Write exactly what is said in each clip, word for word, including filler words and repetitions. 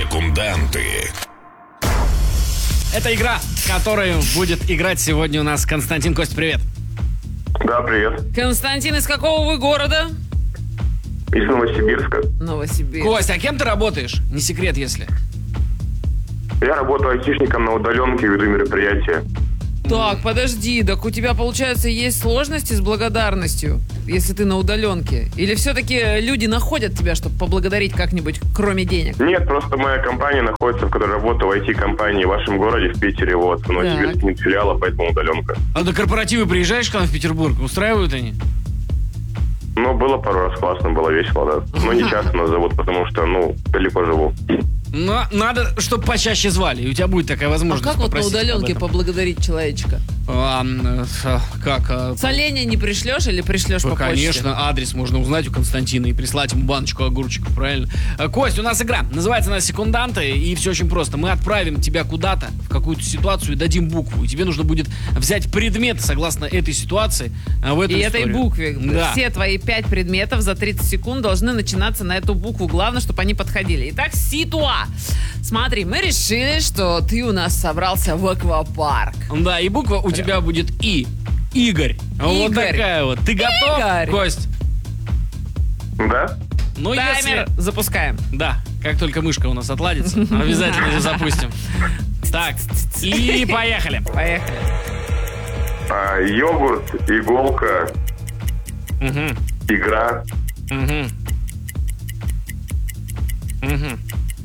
Секунданты. Это игра, которую будет играть сегодня у нас Константин. Кость, привет. Да, привет. Константин, из какого вы города? Из Новосибирска. Новосибирск. Кость, а кем ты работаешь? Не секрет, если. Я работаю айтишником на удаленке, веду мероприятия. Так, подожди, так у тебя, получается, есть сложности с благодарностью, если ты на удаленке? Или все-таки люди находят тебя, чтобы поблагодарить как-нибудь, кроме денег? Нет, просто моя компания находится, в которой работаю, в ай ти-компании в вашем городе, в Питере, вот. В Новосибирске нет филиала, поэтому удаленка. А на корпоративы приезжаешь к нам в Петербург? Устраивают они? Ну, было пару раз классно, было весело, да. Но не часто нас зовут, потому что, ну, далеко живу. Но надо, чтобы почаще звали, и у тебя будет такая возможность. А как вот на попросить об удаленке этом. поблагодарить человечка? А, э, как? а, Соленья не пришлешь или пришлешь Ну, по почте? конечно, адрес можно узнать у Константина и прислать ему баночку огурчиков, правильно? А, Кость, у нас игра, называется она «Секунданты», и все очень просто. Мы отправим тебя куда-то, в какую-то ситуацию, и дадим букву. И тебе нужно будет взять предметы, согласно этой ситуации, а, в эту И историю. этой букве. Да. Все твои пять предметов за тридцать секунд должны начинаться на эту букву. Главное, чтобы они подходили. Итак, ситуа. Смотри, мы решили, что ты у нас собрался в аквапарк. Да, и буква у тебя будет «И». Игорь. Вот Игорь. такая вот. Ты готов, Игорь. Кость? Да? Ну, Таймер если... запускаем. Да, как только мышка у нас отладится, обязательно ее запустим. Так, и поехали. Поехали. А, йогурт, иголка, Мгм, игра, мгм. Мгм.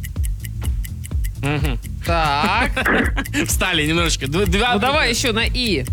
Мгм. Так. Встали немножечко. Д- Два... Ну давай еще на И.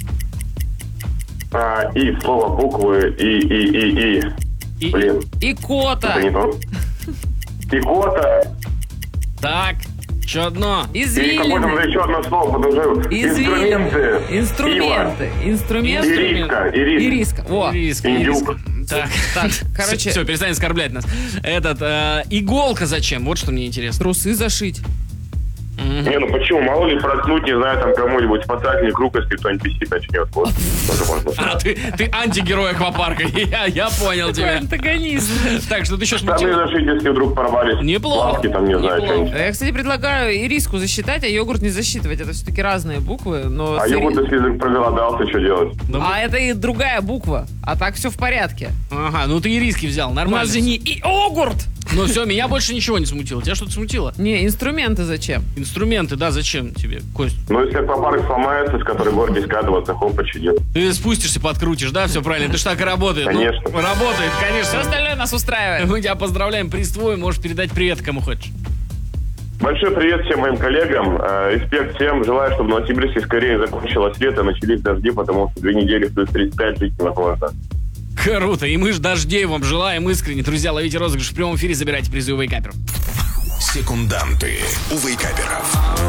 а, и слово, буквы, и, и, и, и. И- Блин, Икота. это не то. Икота. Так, еще одно. И какое-то Извилины. уже еще одно слово подложил. Извилины. Инструменты. Инструменты. Инструменты. Ириска. Ириска. Ириска. Во. Ириска, Индюк. ириска. Так, Так, короче, все, перестань оскорблять нас. Этот, э, иголка зачем? Вот что мне интересно. трусы зашить. Мгм. Не, ну почему? Мало ли проткнуть, не знаю, там кому-нибудь спасательный круг, если кто-нибудь висит, начнет. Вот. Тоже можно. А, ты, ты антигерой аквапарка. Я, я понял Такой тебя. антагонист. Так, что ты еще Штаны смутил? зашить, если вдруг порвались. Неплохо. Лапки там, не знаю, Неплохо. что-нибудь. Я, кстати, предлагаю ириску засчитать, а йогурт не засчитывать. Это все-таки разные буквы. Но А с йогурт, ири- если язык проголодался, что делать? Да мы- А это и другая буква. А так все в порядке. Ага, ну ты и риски взял, У нормально. нас же не йогурт. Ну все, меня больше ничего не смутило. Тебя что-то смутило? Не, инструменты зачем? Инструменты, да, зачем тебе, Кость? Ну, если аквапарк сломается, с которой горки скатываться, хоп, починил. Ты спустишься, подкрутишь, да, все правильно? Это ж так и работает. Ну, Конечно. работает, Все конечно. остальное нас устраивает. Мы тебя поздравляем, приз твой, можешь передать привет кому хочешь. Большой привет всем моим коллегам. Э, респект всем. Желаю, чтобы в Новосибирске скорее закончилось лето, начались дожди, потому что две недели плюс тридцать пять жить невозможно. Круто, и мы ж дождей вам желаем искренне. Друзья, ловите розыгрыш в прямом эфире, забирайте призы у Вейкаперов. Секунданты у Вейкаперов.